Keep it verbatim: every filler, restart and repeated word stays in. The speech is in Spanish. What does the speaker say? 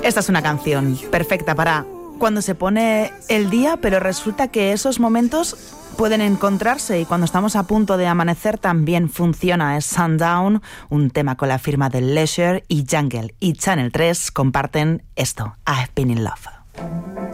Esta es una canción perfecta para cuando se pone el día, pero resulta que esos momentos pueden encontrarse y cuando estamos a punto de amanecer también funciona. Es Sundown, un tema con la firma de Leisure, y Jungle y Channel tres comparten esto, I've Been in Love.